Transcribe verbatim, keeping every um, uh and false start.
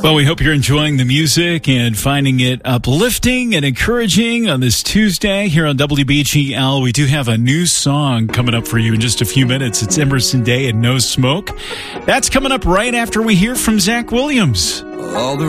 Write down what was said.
Well, we hope you're enjoying the music and finding it uplifting and encouraging on this Tuesday here on W B G L. We do have a new song coming up for you in just a few minutes. It's Emerson Day and No Smoke. That's coming up right after we hear from Zach Williams. All the